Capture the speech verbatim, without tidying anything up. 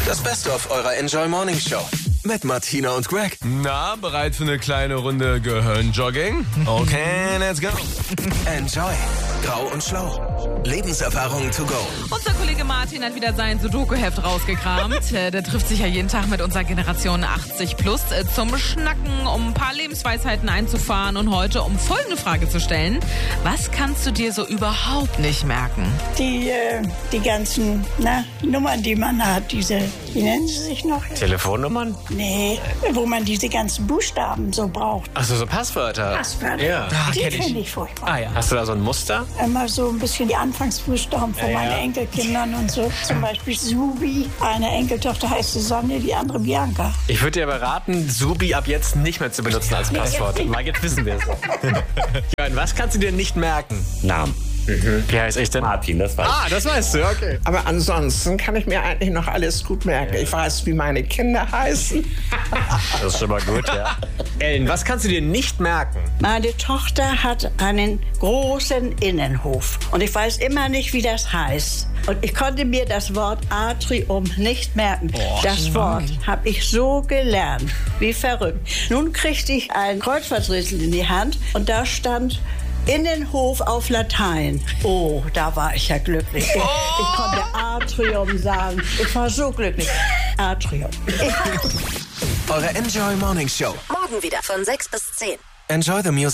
Das Beste auf eurer Enjoy Morning Show. Mit Martina und Greg. Na, bereit für eine kleine Runde Gehirnjogging? Okay, let's go. Enjoy. Grau und Schlau. Lebenserfahrungen to go. Unser Kollege Martin hat wieder sein Sudoku-Heft rausgekramt. Der trifft sich ja jeden Tag mit unserer Generation achtzig plus zum Schnacken, um ein paar Lebensweisheiten einzufahren und heute um folgende Frage zu stellen. Was kannst du dir so überhaupt nicht merken? Die, äh, die ganzen na, Nummern, die man hat, diese, wie nennen sie sich noch? Telefonnummern? Nee, wo man diese ganzen Buchstaben so braucht. Achso, so Passwörter. Passwörter. Ja. Die kenn ich. finde ich furchtbar. Ah ja. Hast du da so ein Muster? Immer so ein bisschen die Anfangsbuchstaben von Ja, meinen ja. Enkelkindern und so. Zum Beispiel Subi. Eine Enkeltochter heißt Susanne, die andere Bianca. Ich würde dir aber raten, Subi ab jetzt nicht mehr zu benutzen als Passwort. jetzt nicht. Weil jetzt wissen wir es. Jörn, was kannst du dir nicht merken? Namen. Wie heißt ich denn? Martin, das weiß Ah, das weißt du, okay. Aber ansonsten kann ich mir eigentlich noch alles gut merken. Ich weiß, wie meine Kinder heißen. Das ist schon mal gut, ja. Ellen, was kannst du dir nicht merken? Meine Tochter hat einen großen Innenhof und ich weiß immer nicht, wie das heißt. Und ich konnte mir das Wort Atrium nicht merken. Das Wort habe ich so gelernt, wie verrückt. Nun kriegte ich ein Kreuzworträtsel in die Hand und da stand Innenhof auf Latein. Oh, da war ich ja glücklich. Ich, ich konnte Atrium sagen. Ich war so glücklich. Atrium. Eure Enjoy Morning Show. Morgen wieder von sechs bis zehn. Enjoy the music.